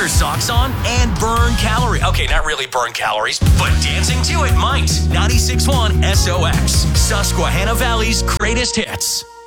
your socks on and burn calories. Okay, not really burn calories, but dancing to it might. 96.1 SOX, Susquehanna Valley's greatest hits.